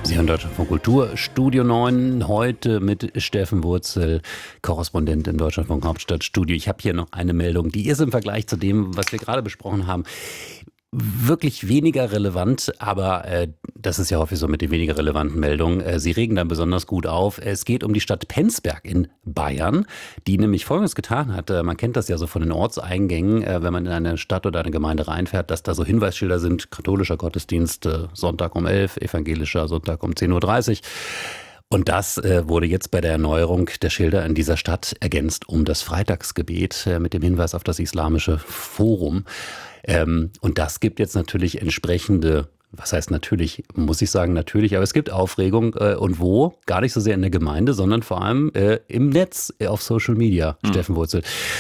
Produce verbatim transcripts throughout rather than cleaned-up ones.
Sie hören Deutschlandfunk Kultur, Studio neun, heute mit Steffen Wurzel, Korrespondent im Deutschlandfunk Hauptstadtstudio. Ich habe hier noch eine Meldung, die ist im Vergleich zu dem, was wir gerade besprochen haben, wirklich weniger relevant, aber äh, das ist ja häufig so mit den weniger relevanten Meldungen. Äh, sie regen dann besonders gut auf. Es geht um die Stadt Penzberg in Bayern, die nämlich Folgendes getan hat. Äh, man kennt das ja so von den Ortseingängen, äh, wenn man in eine Stadt oder eine Gemeinde reinfährt, dass da so Hinweisschilder sind, katholischer Gottesdienst äh, Sonntag um elf, evangelischer Sonntag um zehn Uhr dreißig. Und das äh, wurde jetzt bei der Erneuerung der Schilder in dieser Stadt ergänzt um das Freitagsgebet äh, mit dem Hinweis auf das Islamische Forum. Ähm, und das gibt jetzt natürlich entsprechende, was heißt natürlich, muss ich sagen natürlich, aber es gibt Aufregung äh, und wo? Gar nicht so sehr in der Gemeinde, sondern vor allem äh, im Netz, äh, auf Social Media, mhm. Steffen Wurzel.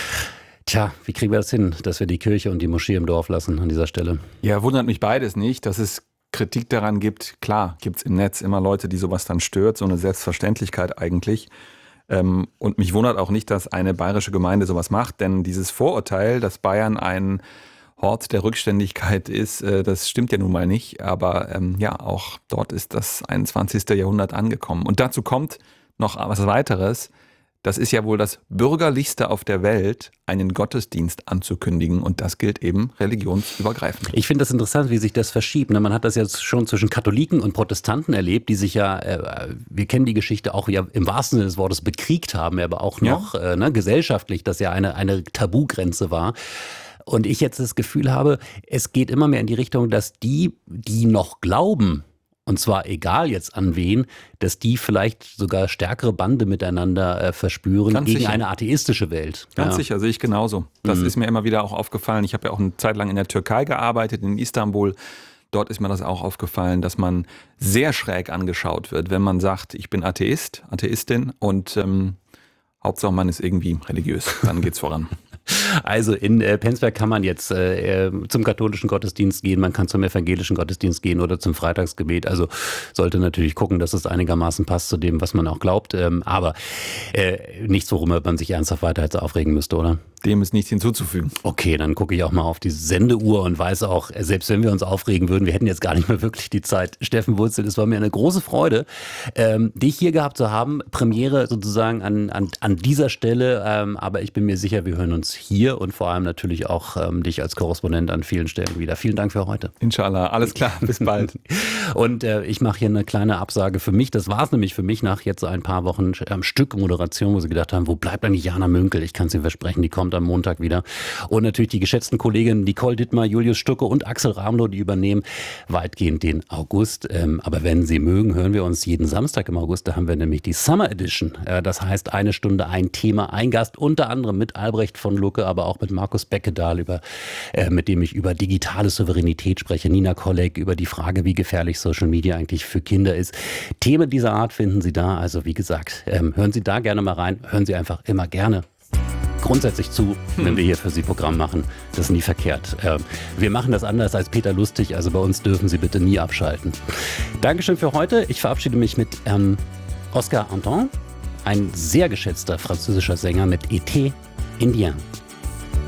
Tja, wie kriegen wir das hin, dass wir die Kirche und die Moschee im Dorf lassen an dieser Stelle? Ja, wundert mich beides nicht, dass es Kritik daran gibt. Klar, gibt es im Netz immer Leute, die sowas dann stört, so eine Selbstverständlichkeit eigentlich. Ähm, und mich wundert auch nicht, dass eine bayerische Gemeinde sowas macht, denn dieses Vorurteil, dass Bayern ein Hort der Rückständigkeit ist, äh, das stimmt ja nun mal nicht. Aber ähm, ja, auch dort ist das einundzwanzigste Jahrhundert angekommen. Und dazu kommt noch was weiteres. Das ist ja wohl das Bürgerlichste auf der Welt, einen Gottesdienst anzukündigen. Und das gilt eben religionsübergreifend. Ich finde das interessant, wie sich das verschiebt. Man hat das jetzt schon zwischen Katholiken und Protestanten erlebt, die sich ja, äh, wir kennen die Geschichte auch ja im wahrsten Sinne des Wortes bekriegt haben, aber auch noch ja. äh, ne, gesellschaftlich, das ja eine, eine Tabugrenze war. Und ich jetzt das Gefühl habe, es geht immer mehr in die Richtung, dass die, die noch glauben, und zwar egal jetzt an wen, dass die vielleicht sogar stärkere Bande miteinander äh, verspüren Ganz gegen sicher. eine atheistische Welt. Ganz ja. sicher, sehe ich genauso. Das mhm. ist mir immer wieder auch aufgefallen. Ich habe ja auch eine Zeit lang in der Türkei gearbeitet, in Istanbul. Dort ist mir das auch aufgefallen, dass man sehr schräg angeschaut wird, wenn man sagt, ich bin Atheist, Atheistin und ähm, Hauptsache man ist irgendwie religiös. Dann geht's voran. Also in äh, Penzberg kann man jetzt äh, zum katholischen Gottesdienst gehen, man kann zum evangelischen Gottesdienst gehen oder zum Freitagsgebet. Also sollte natürlich gucken, dass es einigermaßen passt zu dem, was man auch glaubt. Ähm, aber äh, nichts, worüber man sich ernsthaft weiter jetzt aufregen müsste, oder? Dem ist nichts hinzuzufügen. Okay, dann gucke ich auch mal auf die Sendeuhr und weiß auch, selbst wenn wir uns aufregen würden, wir hätten jetzt gar nicht mehr wirklich die Zeit. Steffen Wurzel, es war mir eine große Freude, ähm, dich hier gehabt zu haben. Premiere sozusagen an, an, an dieser Stelle, ähm, aber ich bin mir sicher, wir hören uns hier und vor allem natürlich auch ähm, dich als Korrespondent an vielen Stellen wieder. Vielen Dank für heute. Inshallah, alles klar, bis bald. Und äh, ich mache hier eine kleine Absage für mich. Das war es nämlich für mich nach jetzt ein paar Wochen am Stück Moderation, wo sie gedacht haben, wo bleibt eigentlich Jana Münkel? Ich kann es Ihnen versprechen, die kommt am Montag wieder. Und natürlich die geschätzten Kolleginnen Nicole Dittmar, Julius Stucke und Axel Ramlow, die übernehmen weitgehend den August. Ähm, aber wenn Sie mögen, hören wir uns jeden Samstag im August. Da haben wir nämlich die Summer Edition. Äh, das heißt, eine Stunde, ein Thema, ein Gast, unter anderem mit Albrecht von Lucke, aber auch mit Markus Beckedahl, über, äh, mit dem ich über digitale Souveränität spreche. Nina Kolleg, über die Frage, wie gefährlich Social Media eigentlich für Kinder ist. Themen dieser Art finden Sie da. Also wie gesagt, ähm, hören Sie da gerne mal rein. Hören Sie einfach immer gerne grundsätzlich zu, wenn wir hier für Sie Programm machen. Das ist nie verkehrt. Äh, wir machen das anders als Peter Lustig, also bei uns dürfen Sie bitte nie abschalten. Dankeschön für heute. Ich verabschiede mich mit ähm, Oscar Anton, ein sehr geschätzter französischer Sänger mit Été Indien.